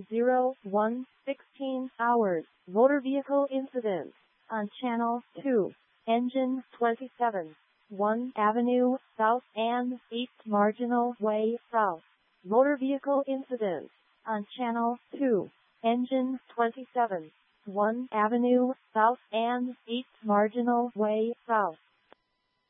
16 hours. Motor vehicle incident on Channel 2. Engine 27. 1 Avenue South and 8 Marginal Way South. Motor vehicle incident on Channel 2. Engine 27. 1 Avenue South and 8 Marginal Way South.